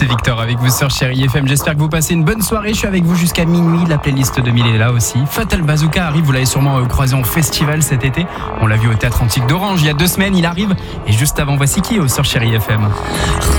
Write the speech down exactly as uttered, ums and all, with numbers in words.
C'est Victor avec vous sur Chérie F M. J'espère que vous passez une bonne soirée. Je suis avec vous jusqu'à minuit. La playlist de Mille est là aussi. Fatal Bazooka arrive. Vous l'avez sûrement croisé en festival cet été. On l'a vu au Théâtre Antique d'Orange il y a deux semaines. Il arrive. Et juste avant, voici qui sur Chérie F M.